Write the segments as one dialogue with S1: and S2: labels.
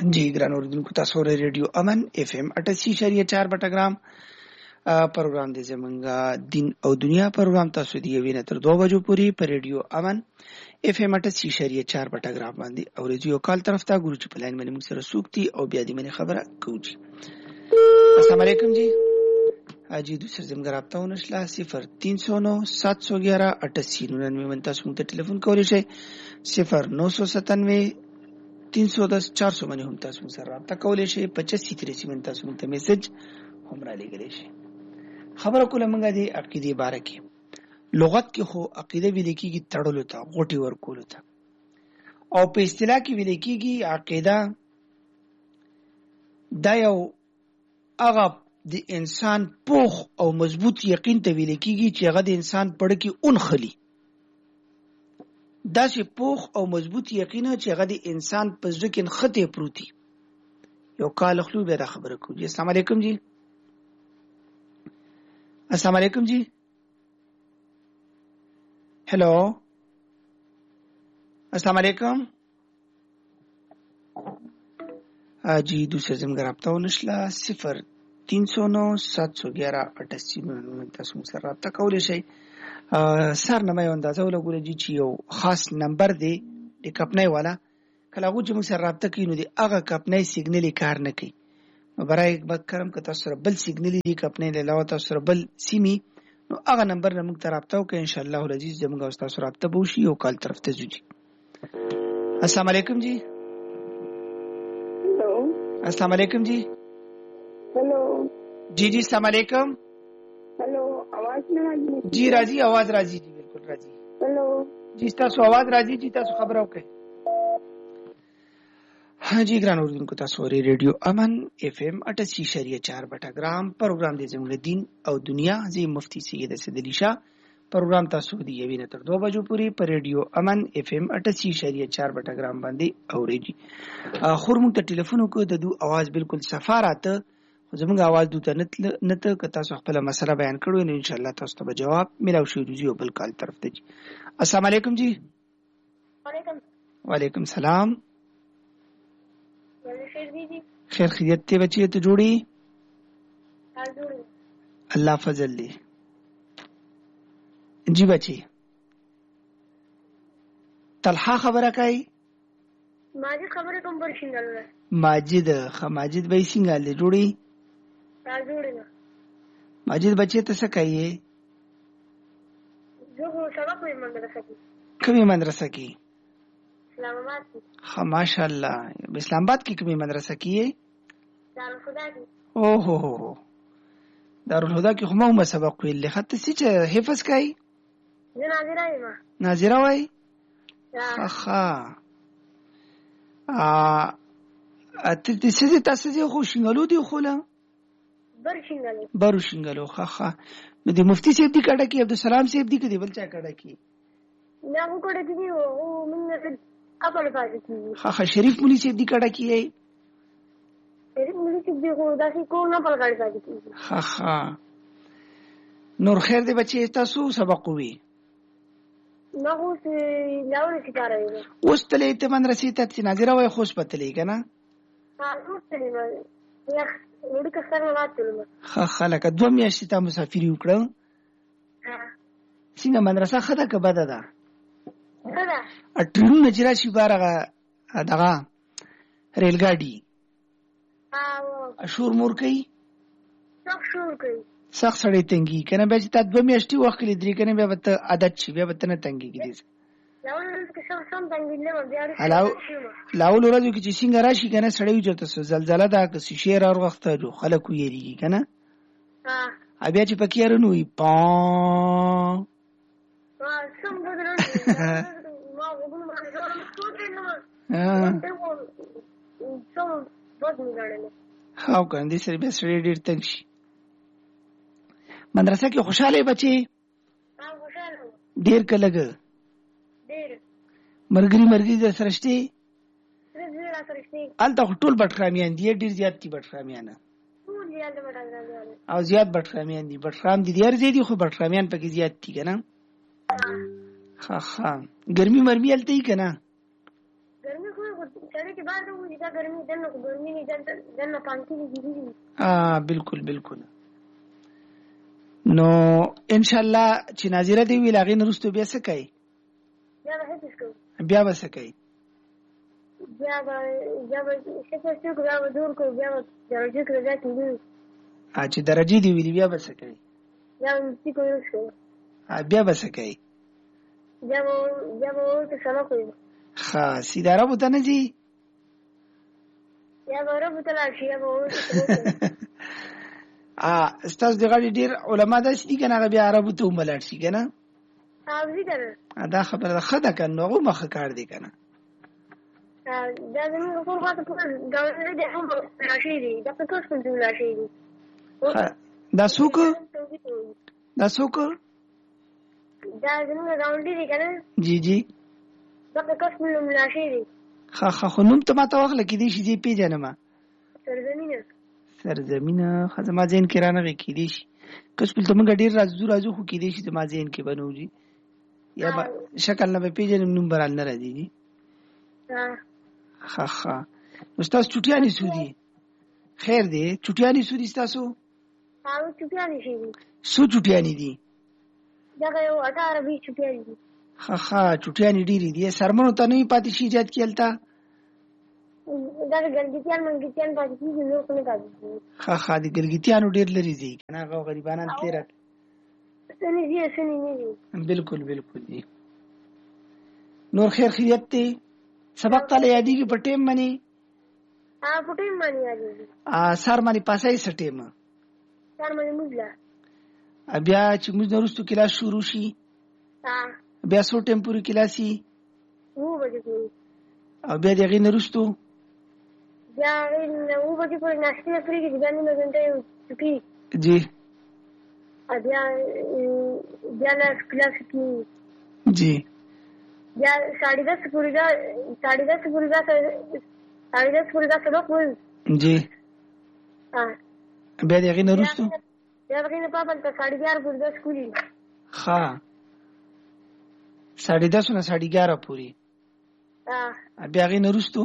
S1: जी ګران اوریدونکو تاسو ور ریډیو امن اف ام 88.4 بټګرام پروګرام دی زمونږه دین او دنیا پروګرام تاسو دی وینې تر 2 بجو پوری پر ریډیو امن اف ام 88.4 بټګرام باندې او ریډیو کال طرف ته ګورو چې پلان باندې موږ سره سوکتي او بیا دې منی خبره کوجی السلام علیکم جی اجي دوسر زموږ رابطه ونشله 0309 711 8899 تاسو موږ ته ټلیفون کولی شئ 0997 310 400 باندې هم تاسو سره رابطه کولای شئ 85 باندې تاسو موږ ته میسج هم را لګولای شئ خبره کوله موږ د عقیده باره کې لغت کې خو عقیده ویل کېږي تړلو ته غوټي ورکولو ته او په اصطلاح کې ویل کېږي عقیده دا یو هغه د انسان پوخ او مضبوط یقین ته ویل کېږي چې هغه د انسان پړ کې اونخلي دا چې پوخ او مضبوط یقین چې هغه د انسان په ځړ کې نخته پروتي یو کال خلو به دا خبره کوي السلام علیکم جی السلام علیکم جی هلو السلام علیکم جی دوسرے زمګر رابطه ونشله 0309 711 8899 تاسو سره رابطه کولای شئ سر نه مې اندازه ولګول چې یو خاص نمبر دی د کپنۍ والا کله هغه چې موږ سره رابطه کوي نو د هغه کپنۍ سیګنل کار نه کوي برای کرم که تاسو سره بل سیګنل دی کپنۍ له علاوه تاسو سره بل سیمي نو هغه نمبر نه موږ ته رابطه وکړئ ان شاء الله العزیز زموږ او تاسو رابطه به وشي او کال طرف ته ځو السلام علیکم جی
S2: हेलो
S1: السلام علیکم جی
S2: हेलो
S1: जी जी السلام علیکم
S2: हेलो आवाज नहीं आ रही
S1: जी राजी आवाज राजी जी बिल्कुल राजी
S2: हेलो
S1: जी تاسو आवाज راځي چې تاسو خبرو وکړئ हाँ जी ګران اوریدونکو تاسو ری ریډیو امن اف ام 88.4 بټګرام پروګرام دی زموږ دین او دنیا زی مفتی سید اسدلی شاه پروګرام تاسو دی یوینه تر 2 بجو پوری پر ریډیو امن اف ام 88.4 بټګرام باندې اوریږي خور مونږ ته ټلیفون وکړو د دو आवाज بالکل صفاراته زموږ आवाज دوته نته که تاسو خپل مسله بیان کړو نو ان شاء الله تاسو ته جواب ملاو شي دوی بل کال طرف ته السلام علیکم جی وعلیکم السلام خیر خیریت ته بچی ته جوړي الله فضل دی جی بچی طلحه خبره کوي
S2: ماجد خبره کوم پر شینګل
S1: ماجد به څنګه له جوړي
S2: راځوړنه
S1: ماجد بچی ته څه کوي
S2: جو سبق وي مدرسه کې
S1: کومه مدرسه کې
S2: اسلام آباد کې
S1: ها ماشاءالله اسلام آباد کې کومه مدرسه کې
S2: دارالخدا کې
S1: او هو دارالخدا کې کومه سبق ویل خاطر چې حفظ کوي
S2: ناظره ما
S1: ناظره وای ها ته دې څه تاسو یې خو شنګلو دی خو لا برشنګلو ها نو د مفتی صاحب دی کډه کې عبدالسلام صاحب دی کې بل چا کډه کې
S2: نه وو کډه کې او موږ خپل پاتې کی
S1: ها شریف مولوی صاحب دی کډه کې
S2: شریف مولوی صاحب دی خو داسې کو نه خپل کډه پاتې کی
S1: ها نور خیر دی بچي تاسو سبق وی
S2: نه خو لاول کې کار دی
S1: اوس تلې ته مدرسې ته ناظره وای خوش پتلې کنه
S2: ها اوس تلې ما وړي کسر نه واتلم
S1: خلک دوه میاشتې ته مسافری وکړو څنګه مدرسه خده که بده ده
S2: خده
S1: اټرون نجرا شي بارغه دغه ریل ګاډي شور مور کوي سخت سړی تنګي کنه به چې تا دوه میاشتې وخت لري درې کنه بیا به عادت شي بیا به نه تنګي کیږي لاول ورځو کې چې څنګه راشي کنه سړی وجته زلزلہ دا که شیر اور وخت جو خلک ویریږي کنه بیا چې پکې رنو وي پا
S2: سم بدل ما وګورم
S1: هاو کنه سره به سړی ډیر تنګ شي مدرسه کې خوشاله بچي ډیر کلګ مرګري د سرشتي الته ټول بټخامیان دي ډیر زیات دي بټخامیان او زیات بټخامیان دي بټخام دي ډیر زیات دي خو بټخامیان پکې زیات دي کنه ها ګرمي مرمي الته کنه
S2: ګرمي خو سړی چې بار ته وځي دا ګرمي دننه خو ګرمي نه دننه پانکي دي.
S1: بالکل بالکل. نو ان شاء الله چې ناظره دی ویل هغه نرستو بیا څه کوي؟
S2: بیا به هیڅ کوي.
S1: بیا به څه کوي؟
S2: بیا به څه څه بیا به دور کوي، بیا به درجه کې راځي.
S1: چې درجه دی ویل بیا به څه کوي؟
S2: بیا به څه کوي؟
S1: بیا به څه کوي؟
S2: بیا به ورته سلام کوي.
S1: ښه سیده عربو ته نه ځي؟
S2: بیا به عربو ته لاړ شي، بیا به ورته سلام کوي.
S1: ستاسو د غاړې ډېر علما داسې دي که نه هغه بیا عربو ته هم ولاړ شي که نه؟
S2: ځي که نه.
S1: دا خبره ده ښه ده که نه هغو مخه کار دی که نه.
S2: دا زموږ کور خواته ټول ګاونډي دي هم ملا شوي دي، دا په کوس پوهنتون ملا شوي دي.
S1: دا څوک؟ دا څوک؟
S2: دا زموږ ګاونډي دي که نه.
S1: جی جی.
S2: دا په کوس پوهنتون ملا شوي دي.
S1: ښه خو نوم ته ماته واخله کېدای شي زه یې پېژنم. سرزمینه ښه زما ذهن کې رانغی کېدای شي. کسپل ته موږ ډېر راځو خو کېدای شي زما ذهن کې به نه وځي یا به شکل نه به پېژنم نوم به رانه راځي جي. ښه نو ستاسو چوټیانې څو دي؟ خیر دی چوټیانې څو دي ستاسو؟
S2: چوټیانې ښې دي.
S1: څو چوټیانې دي؟
S2: دغه یو 18-20 چوټیانې دي.
S1: ښه چوټیانې ډېرې دي. سرمنو ته نه وي پاتې شي ایجاد کې هلته؟
S2: دغه ګلګتیان منګتیان پاتې کېږي، نور خو نه پاتې کېږي.
S1: ښه د ګلګتیانو ډېر لرې ځي که نه هغه غریبانان تلې راته
S2: سنې ځي سنې نه ځي.
S1: بالکل دي. نور خیر خیریت دی؟ سبق تاله یادېږي په ټیم باندې؟
S2: په ټیم باندې یادېږي.
S1: سهار باندې پاسئ څه ټیمه؟
S2: سهار باندې مونځ له
S1: بیا چې مونځ نه وروستو کلاس شروع شي بیا څو ټیم پورې کلاس وي؟
S2: 9 بجې پورې.
S1: او بیا د هغې نه وروستو
S2: بیا 9 بجې پورې ناشتې نه پرېږدي، بیا نیمه ګنټه یو چوټي
S1: جی.
S2: بیا کلاس کېږي
S1: جی.
S2: بیا 10:30 پورې دا سبق وایي
S1: جی. بیا د هغې نه وروستو
S2: بیا د هغې نه پاپل ته 11:30 پورې دا سکول وي.
S1: ښه 10:30 نه 11:30 پورې. بیا هغې نه وروستو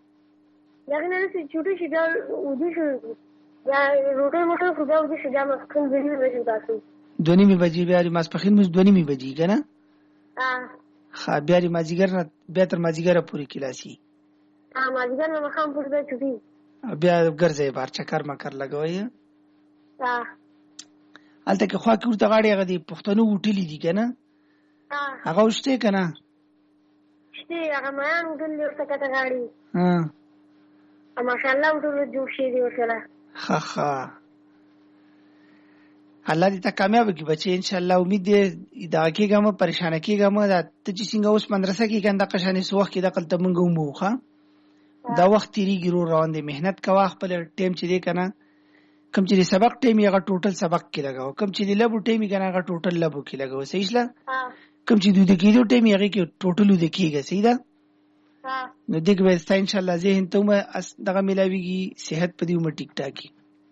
S2: چوټي شي، بیا ودې شو، بیا روټۍ موټۍ خو بیا ودې شو، بیا ماسپښین 2:30 بجې تاسو
S1: 2:30 بجې بیا د ماسپښین مونځ 2:30 بجې که نه؟ ښه بیا د مازدیګر نه بیا تر مازدیګره پورې کلاس وي.
S2: مازدیګر نه ماښام پورې بیا چوټي.
S1: بیا ګرځئ بهر چکر مکر لګوئ. هلته کې خوا کې ورته غاړې هغه د پښتنو هوټلې دي که نه؟ هغه شته که نه؟
S2: شته هغه میان هوټل دی ورته کته غاړې. ماشاءالله هوټل جوړ شوي دي ورسره. ښه
S1: الله دې ته کامیابه کړي بچې انشاءالله. امید دی دغه کېږه مه پریشانه کېږه مه. دا ته چې څنګه اوس مدرسه کې که دغه شانې څه وخت کې دقلته مونږ هم وو ښه دا وخت تېرېږي رو روان دی. محنت کوه خپل ټیم چې دی که نه کوم چې د سبق ټیم یې هغه ټوټل سبق کې لګوه، کوم چې د لبو ټیم یې که نه هغه ټوټل لبو کې لګوه. صحیح شله؟ کوم چې د ویده کېدو ټیم یې هغې کې ټوټل ویده کېږه. صحیح ده؟ نو دې کې به ستا انشاءالله ذهن ته هم دغه میلاوېږي، صحت په دې هم ټیک ټاکي.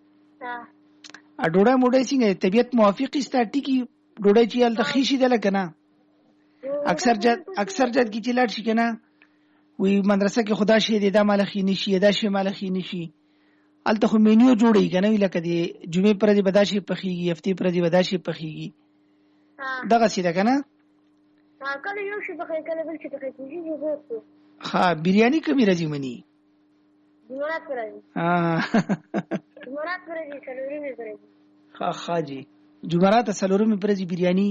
S1: ډوډۍ موډۍ څنګه دی؟ طبیعت موافق ستا ټیکي ډوډۍ چې هلته ښې شي دله که نه؟ اکثر جد کې چې لاړ شي که نه وایي مدرسه کې خو دا شی دی دا ماله ښې نه شي دا شی ماله ښې نه شي. هلته خو مینیو جوړوي که نه وي لکه د جمعې پر ورځې به دا شی پخېږي، هفتې پر ورځې به دا شی پخېږي. دغسې ده که نه؟
S2: کله یو شی پخېږي کله بل شی پخېږي.
S1: ښه بریاني کومې ورځې مني؟
S2: جمعرات پر ورځې. جمعرات پر ورځې څلورمې پر ورځې.
S1: ښه جي جمعرات څلورمې پر ورځې بریاني.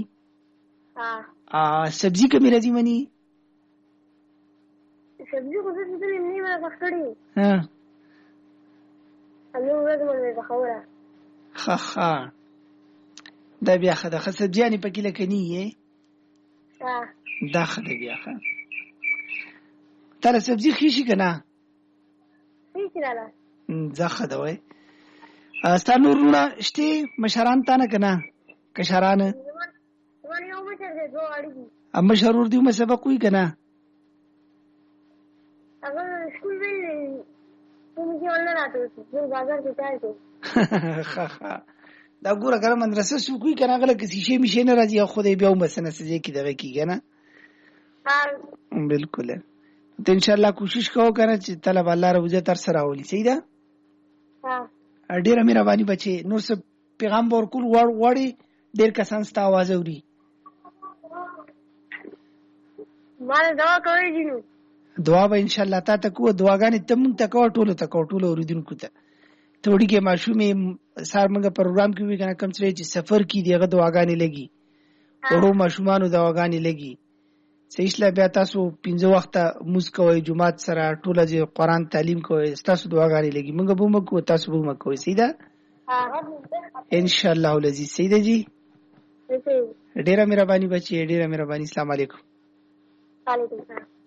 S1: سبزي کومې ورځې مني؟
S2: سبزي خو زه دلې نیمه پخ کړې همدې ورځې مې پخوله.
S1: ښه دا بیا ښه ده. ښه سبزیانې پکې لکه نه یې دا ښه ده بیا ښه. تاله سبزي ښې شي که نه؟
S2: ښې شي لاله
S1: ځه ښه ده وایي. ستا نور وروڼه شتې مشران تا نه که نه کشران؟
S2: زما یو مشر دی 2 واړه دي.
S1: مشر ورور دې هم سبق وایي که نه؟
S2: هغه سکول ویلی کوم کې ولنه راته زه بازار کې کار کوم.
S1: ښه دا ګوره که نه مدرسه څوک وي که نه هغه لکه شیشې میشې نه راځي او خدای بیا هم بس نه څه ځای کې دغه کېږي که نه؟ بالکل. ته ان شاء الله کوشش کوو کنه چې طلب الله روزه تر سره راولي. صحیح ده؟ ډیره مهرباني بچي. نور څه پیغام ورکول غواړي؟ ډیر کسان ستا आवाज اوري.
S2: ما دعا کوي جنو.
S1: دعا به ان شاء الله تا ته کوو. دعاګانې تم ته کوو ټولو اوریدونکو ته. ته وړي کې ماشومې سار موږ پروګرام کې وی کنه کم چې سفر کې دیغه دعاګانې لګي. ورو ماشومانو دعاګانې لګي. صحیح بیا تاسو 15 وخت موږ کوي جمعات سره ټوله چې قرآن تعلیم کوي تاسو دعاګانې لګي. موږ به موږ تاسو به موږ کوي. صحیح ده؟ ان شاء الله العزیز. صحیح ده جی. ډیره مهرباني بچي. ډیره مهرباني. السلام علیکم.
S2: وعلیکم السلام.